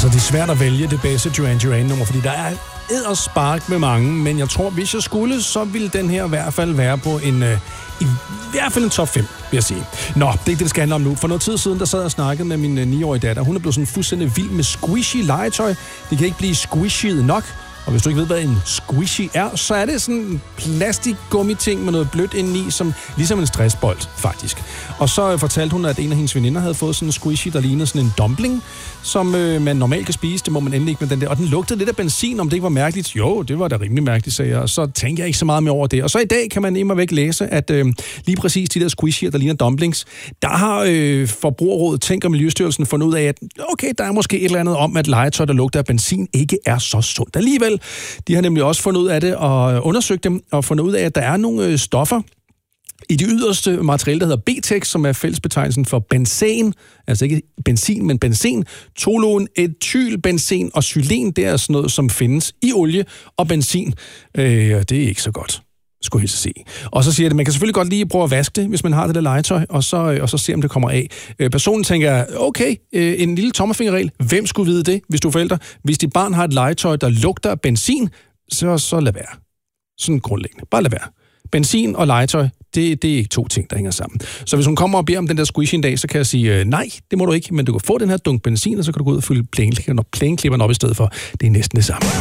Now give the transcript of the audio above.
Altså, det er svært at vælge det bedste Duran Duran-nummer, fordi der er edderspark med mange, men jeg tror, hvis jeg skulle, så ville den her i hvert fald være på i hvert fald en top 5, vil jeg sige. Nå, det er ikke det, det skal handle om nu. For noget tid siden, der sad jeg og snakkede med min 9-årige datter. Hun er blevet sådan fuldstændig vild med squishy legetøj. Det kan ikke blive squishyet nok. Og hvis du ikke ved, hvad en squishy er, så er det sådan en plastikgummiting med noget blødt indeni, som ligesom en stressbold, faktisk. Og så fortalte hun, at en af hendes veninder havde fået sådan en squishy, der lignede sådan en dumpling, som man normalt kan spise. Det må man endelig ikke med den der. Og den lugtede lidt af benzin, om det ikke var mærkeligt. Jo, det var da rimelig mærkeligt, sagde jeg. Og så tænkte jeg ikke så meget mere over det. Og så i dag kan man immer væk læse, at lige præcis de der squishy'er, der ligner dumplings, der har Forbrugerrådet Tænk og Miljøstyrelsen fundet ud af, at okay, der er måske et eller andet om, at legetøj, der lugter af benzin, ikke er så sundt alligevel. De har nemlig også fundet ud af det og undersøgt dem og fundet ud af, at der er nogle stoffer i de yderste materiale, der hedder BTEX, som er fællesbetegnelsen for benzen, altså ikke benzin, men benzen, toluen, etylbenzen og xylen, det er sådan noget, som findes i olie og benzin. Det er ikke så godt, skulle jeg sige. Og så siger det, man kan selvfølgelig godt lige prøve at vaske det, hvis man har det der legetøj, og så se, om det kommer af. Personen tænker, okay, en lille tommelfingerregel. Hvem skulle vide det, hvis du er forældre? Hvis dit barn har et legetøj, der lugter af benzin, så lad være. Sådan grundlæggende. Bare lad være. Benzin og legetøj, det er ikke to ting, der hænger sammen. Så hvis hun kommer og beder om den der squishy en dag, så kan jeg sige, nej, det må du ikke, men du kan få den her dunk benzin, og så kan du gå ud og fylde plæneklipperen op i stedet for. Det er næsten det samme.